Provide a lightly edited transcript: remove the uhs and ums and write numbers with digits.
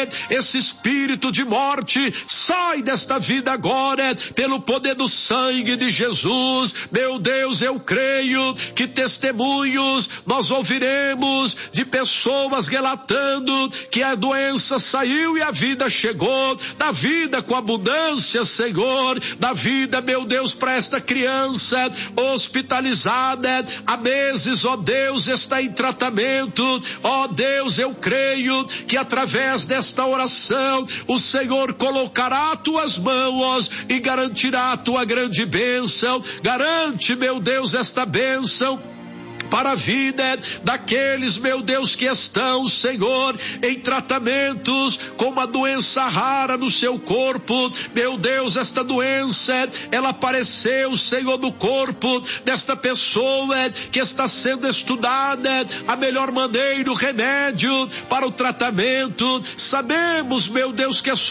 esse espírito de morte, sai desta vida agora, pelo poder do sangue de Jesus. Meu Deus, eu creio que testemunhos nós ouviremos de pessoas relatando que a doença saiu e a vida chegou, da vida com abundância, Senhor, da vida, meu Deus, para esta criança hospitalizada há meses, ó Deus, está em tratamento. Ó Deus, eu creio que através desta oração o Senhor colocará tuas mãos e garantirá a tua grande bênção. Garante, meu Deus, esta bênção para a vida daqueles, meu Deus, que estão, Senhor, em tratamentos com uma doença rara no seu corpo. Meu Deus, esta doença, ela apareceu, Senhor, no corpo desta pessoa que está sendo estudada a melhor maneira, o remédio para o tratamento. Sabemos, meu Deus, que é